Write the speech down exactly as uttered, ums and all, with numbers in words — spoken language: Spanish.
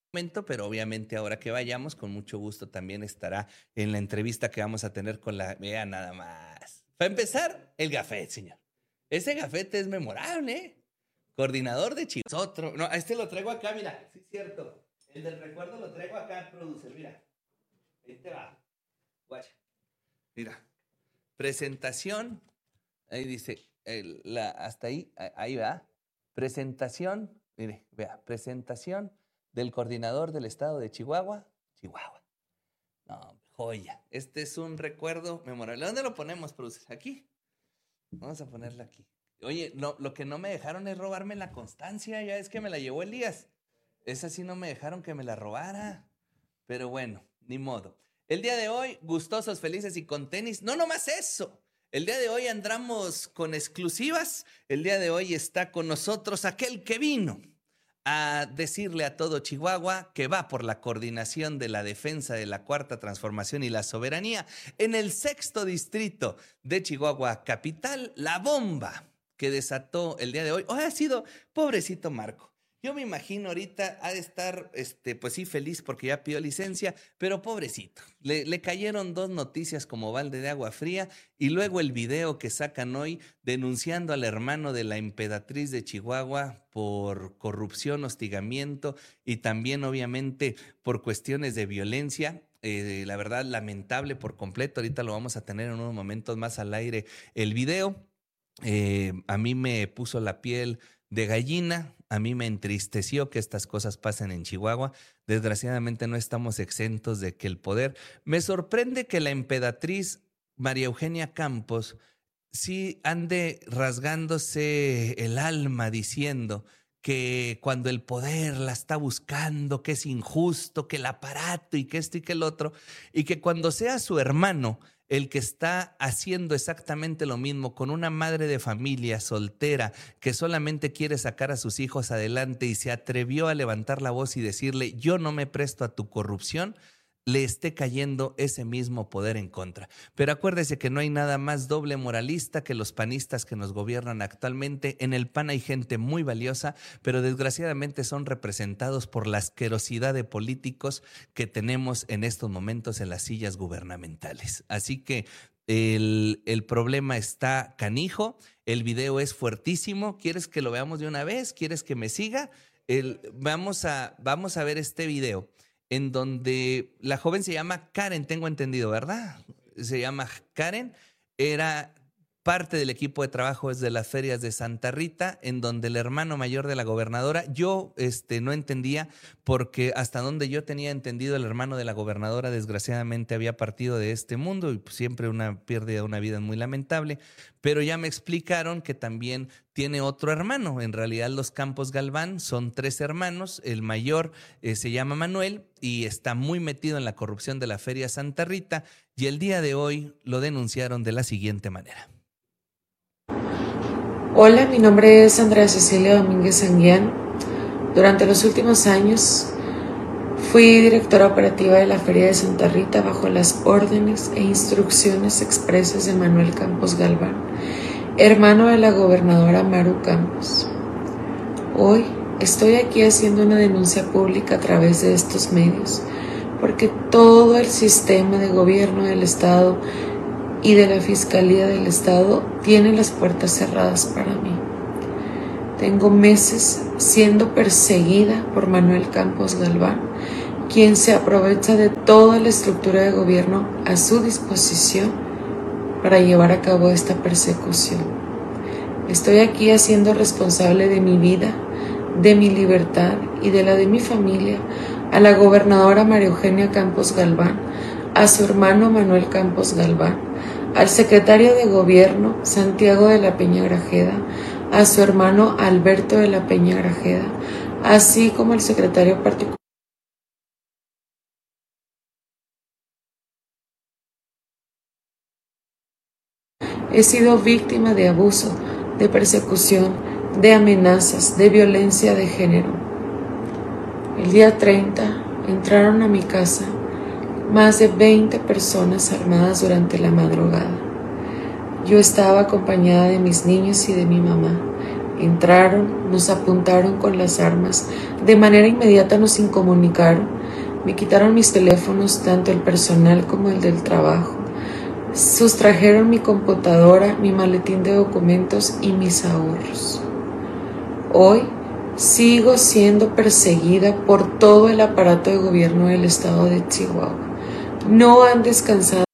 momento, pero obviamente ahora que vayamos, con mucho gusto también estará en la entrevista que vamos a tener con la... Vea nada más. Para empezar, el gafete, señor. Ese gafete es memorable, ¿eh? Coordinador de Chivas. Otro. No, este lo traigo acá, mira. Sí, es cierto. El del recuerdo lo traigo acá, producer, mira. Ahí te va. Guacha. Mira. Presentación. Ahí dice, el, la, hasta ahí, ahí va. Presentación, mire, vea, presentación del coordinador del estado de Chihuahua, Chihuahua. No, joya. Este es un recuerdo memorable. ¿Dónde lo ponemos, producer? Aquí. Vamos a ponerla aquí. Oye, no, lo que no me dejaron es robarme la constancia. Ya es que me la llevó Elías. Esa sí no me dejaron que me la robara. Pero bueno, ni modo. El día de hoy, gustosos, felices y con tenis. No nomás eso. El día de hoy andamos con exclusivas. El día de hoy está con nosotros aquel que vino a decirle a todo Chihuahua que va por la coordinación de la defensa de la Cuarta Transformación y la soberanía en el sexto distrito de Chihuahua Capital. La bomba que desató el día de hoy, hoy ha sido pobrecito Marco. Yo me imagino ahorita ha de estar, este, pues sí, feliz porque ya pidió licencia, pero pobrecito. Le, le cayeron dos noticias como balde de agua fría y luego el video que sacan hoy denunciando al hermano de la emperatriz de Chihuahua por corrupción, hostigamiento y también obviamente por cuestiones de violencia. Eh, la verdad, lamentable por completo. Ahorita lo vamos a tener en unos momentos más al aire el video. Eh, a mí me puso la piel de gallina. A mí me entristeció que estas cosas pasen en Chihuahua. Desgraciadamente no estamos exentos de que el poder... Me sorprende que la emperatriz María Eugenia Campos sí ande rasgándose el alma diciendo que cuando el poder la está buscando, que es injusto, que el aparato y que esto y que el otro, y que cuando sea su hermano el que está haciendo exactamente lo mismo con una madre de familia soltera que solamente quiere sacar a sus hijos adelante y se atrevió a levantar la voz y decirle yo no me presto a tu corrupción, le esté cayendo ese mismo poder en contra. Pero acuérdese que no hay nada más doble moralista que los panistas que nos gobiernan actualmente. En el P A N hay gente muy valiosa, pero desgraciadamente son representados por la asquerosidad de políticos que tenemos en estos momentos en las sillas gubernamentales. Así que el, el problema está canijo, el video es fuertísimo. ¿Quieres que lo veamos de una vez? ¿Quieres que me siga? El, vamos, a, vamos a ver este video en donde la joven se llama Karen, tengo entendido, ¿verdad? Se llama Karen, era parte del equipo de trabajo desde las ferias de Santa Rita, en donde el hermano mayor de la gobernadora, yo este, no entendía, porque hasta donde yo tenía entendido, el hermano de la gobernadora desgraciadamente había partido de este mundo y pues, siempre una pérdida de una vida muy lamentable, pero ya me explicaron que también tiene otro hermano. En realidad los Campos Galván son tres hermanos, el mayor eh, se llama Manuel y está muy metido en la corrupción de la Feria Santa Rita y el día de hoy lo denunciaron de la siguiente manera. Hola, mi nombre es Andrea Cecilia Domínguez Anguián. Durante los últimos años fui directora operativa de la Feria de Santa Rita bajo las órdenes e instrucciones expresas de Manuel Campos Galván, hermano de la gobernadora Maru Campos. Hoy estoy aquí haciendo una denuncia pública a través de estos medios, porque todo el sistema de gobierno del Estado y de la Fiscalía del Estado tiene las puertas cerradas para mí. Tengo meses siendo perseguida por Manuel Campos Galván, quien se aprovecha de toda la estructura de gobierno a su disposición para llevar a cabo esta persecución. Estoy aquí haciendo responsable de mi vida, de mi libertad y de la de mi familia a la gobernadora María Eugenia Campos Galván, a su hermano Manuel Campos Galván, al secretario de Gobierno Santiago de la Peña Grajeda, a su hermano Alberto de la Peña Grajeda, así como al secretario particular. He sido víctima de abuso, de persecución, de amenazas, de violencia de género. El día treinta entraron a mi casa más de veinte personas armadas durante la madrugada. Yo estaba acompañada de mis niños y de mi mamá. Entraron, nos apuntaron con las armas, de manera inmediata nos incomunicaron, me quitaron mis teléfonos, tanto el personal como el del trabajo, sustrajeron mi computadora, mi maletín de documentos y mis ahorros. Hoy sigo siendo perseguida por todo el aparato de gobierno del estado de Chihuahua. No han descansado